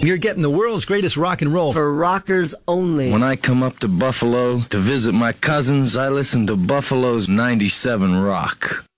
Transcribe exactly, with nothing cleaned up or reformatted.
You're getting the world's greatest rock and roll. For rockers only. When I come up to Buffalo to visit my cousins, I listen to Buffalo's ninety-seven Rock.